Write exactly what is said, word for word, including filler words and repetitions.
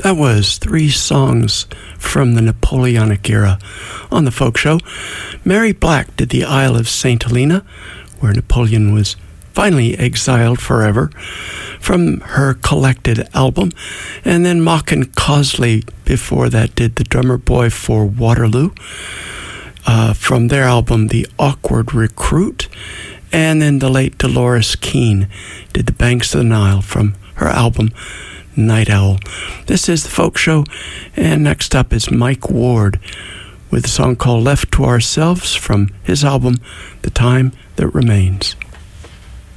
That was three songs from the Napoleonic era on the Folk Show. Mary Black did the Isle of Saint Helena, where Napoleon was finally exiled forever, from her collected album. And then Mock and Cosley before that did The Drummer Boy for Waterloo, uh, from their album The Awkward Recruit. And then the late Dolores Keane did The Banks of the Nile from her album Night Owl. This is the Folk Show, and next up is Mike Ward with a song called Left to Ourselves from his album The Time That Remains.